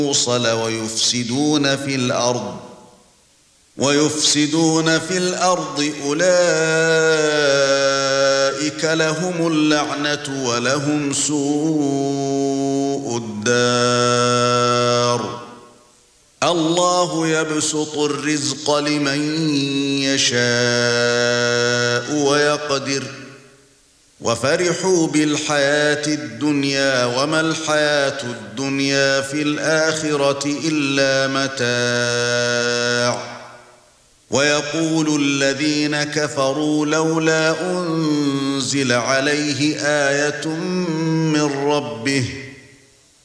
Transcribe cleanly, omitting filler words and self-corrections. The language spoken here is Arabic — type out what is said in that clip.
الْمُوصَلَ وَيُفْسِدُونَ فِي الْأَرْضِ أُولَئِكَ لَهُمُ اللَّعْنَةُ وَلَهُمْ سُوءُ الدَّارِ الله يبسط الرزق لمن يشاء ويقدر وفرحوا بالحياة الدنيا وما الحياة الدنيا في الآخرة إلا متاع ويقول الذين كفروا لولا أنزل عليه آية من ربه